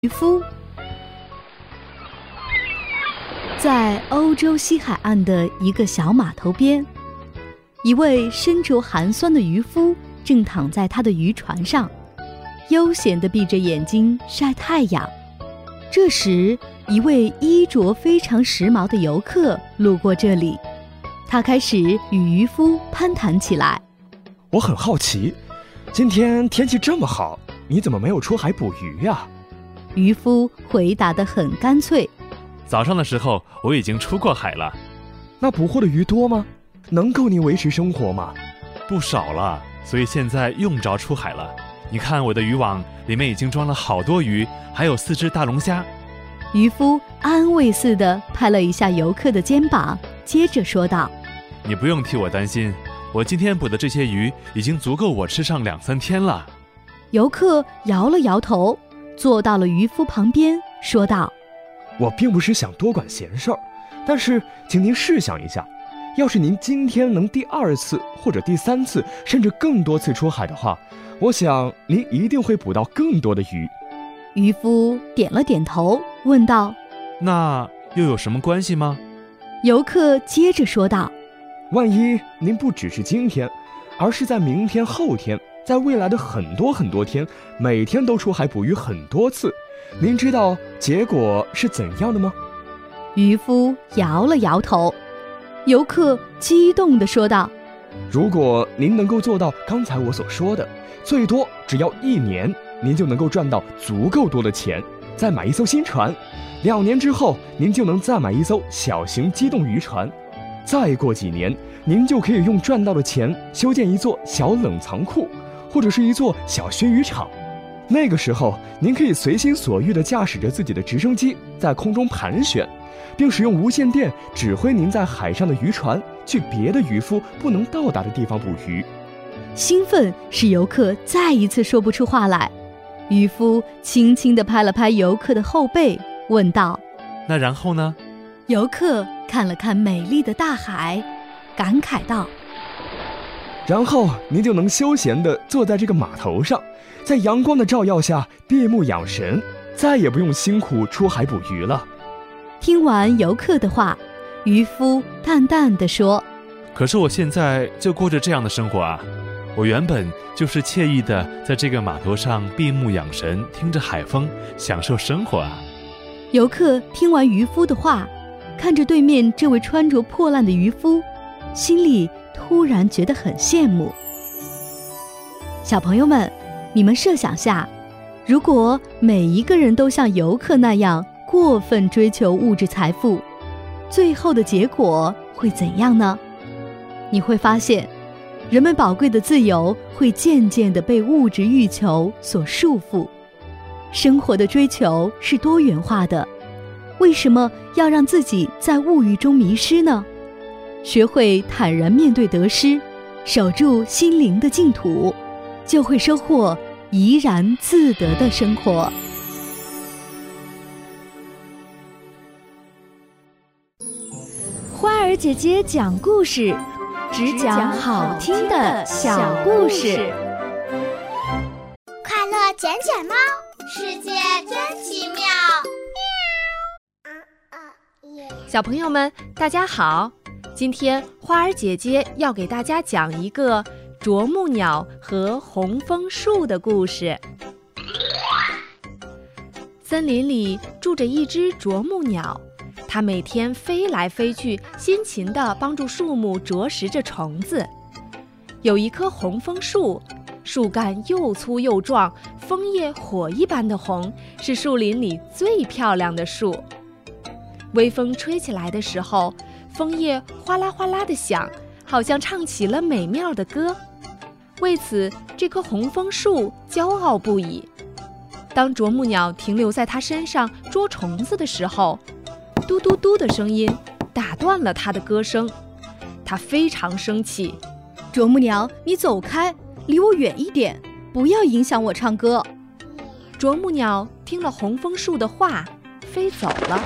渔夫。在欧洲西海岸的一个小码头边，一位身着寒酸的渔夫正躺在他的渔船上，悠闲地闭着眼睛晒太阳。这时，一位衣着非常时髦的游客路过这里，他开始与渔夫攀谈起来。 我很好奇，今天天气这么好，你怎么没有出海捕鱼呀？ 渔夫回答得很干脆。 早上的时候我已经出过海了。 那捕获的鱼多吗？能够你维持生活吗？ 不少了，所以现在用不着出海了。你看我的渔网里面已经装了好多鱼，还有4只大龙虾。 渔夫安慰似的拍了一下游客的肩膀，接着说道： 你不用替我担心，我今天捕的这些鱼已经足够我吃上2-3天了。 游客摇了摇头，坐到了渔夫旁边，说道： 我并不是想多管闲事儿，但是请您试想一下，要是您今天能第2次或者第3次甚至更多次出海的话，我想您一定会捕到更多的鱼。 渔夫点了点头，问道： 那又有什么关系吗？ 游客接着说道： 万一您不只是今天，而是在明天、后天，在未来的很多天，每天都出海捕鱼很多次，您知道结果是怎样的吗？ 渔夫摇了摇头。游客激动地说道： 如果您能够做到刚才我所说的，最多只要1年，您就能够赚到足够多的钱，再买一艘新船。2年之后，您就能再买一艘小型机动渔船。再过几年，您就可以用赚到的钱修建一座小冷藏库，或者是一座小熏渔场。那个时候，您可以随心所欲地驾驶着自己的直升机在空中盘旋，并使用无线电指挥您在海上的渔船去别的渔夫不能到达的地方捕鱼。 兴奋使游客再一次说不出话来。渔夫轻轻地拍了拍游客的后背，问道： 那然后呢？ 游客看了看美丽的大海，感慨道： 然后您就能休闲地坐在这个码头上，在阳光的照耀下闭目养神，再也不用辛苦出海捕鱼了。 听完游客的话，渔夫淡淡地说： 可是我现在就过着这样的生活啊，我原本就是惬意的在这个码头上闭目养神，听着海风，享受生活啊。 游客听完渔夫的话，看着对面这位穿着破烂的渔夫，心里突然觉得很羡慕。小朋友们，你们设想下，如果每一个人都像游客那样过分追求物质财富，最后的结果会怎样呢？你会发现，人们宝贵的自由会渐渐地被物质欲求所束缚。生活的追求是多元化的，为什么要让自己在物欲中迷失呢？学会坦然面对得失，守住心灵的净土，就会收获怡然自得的生活。 花儿姐姐讲故事，只讲好听的小故事。 快乐捡捡猫，世界真奇妙。 小朋友们，大家好！今天花儿姐姐要给大家讲一个啄木鸟和红枫树的故事。森林里住着一只啄木鸟，它每天飞来飞去，辛勤地帮助树木啄食着虫子。有一棵红枫树，树干又粗又壮，枫叶火一般的红，是树林里最漂亮的树。微风吹起来的时候，枫叶哗啦哗啦地响，好像唱起了美妙的歌。为此，这棵红枫树骄傲不已。当啄木鸟停留在它身上捉虫子的时候，嘟嘟嘟的声音打断了它的歌声。它非常生气： 啄木鸟，你走开，离我远一点，不要影响我唱歌。 啄木鸟听了红枫树的话，飞走了。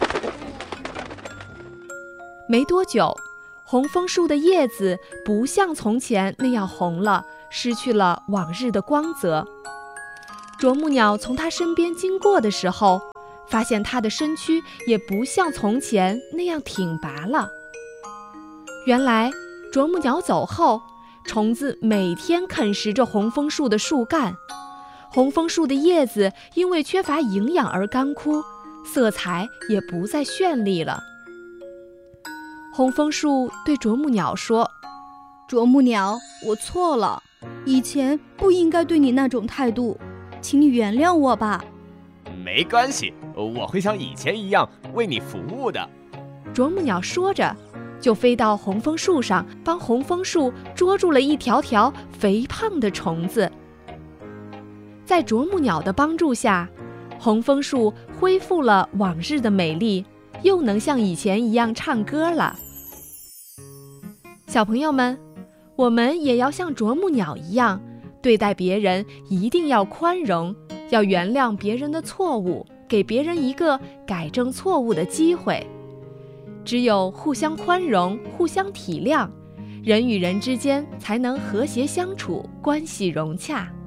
没多久，红枫树的叶子不像从前那样红了，失去了往日的光泽。 啄木鸟从他身边经过的时候，发现他的身躯也不像从前那样挺拔了。原来啄木鸟走后，虫子每天啃食着红枫树的树干，红枫树的叶子因为缺乏营养而干枯，色彩也不再绚丽了。红枫树对啄木鸟说： 啄木鸟，我错了，以前不应该对你那种态度，请你原谅我吧。 没关系，我会像以前一样为你服务的。 啄木鸟说着，就飞到红枫树上，帮红枫树捉住了一条条肥胖的虫子。在啄木鸟的帮助下，红枫树恢复了往日的美丽，又能像以前一样唱歌了。小朋友们，我们也要像啄木鸟一样，对待别人一定要宽容，要原谅别人的错误，给别人一个改正错误的机会。只有互相宽容，互相体谅，人与人之间才能和谐相处，关系融洽。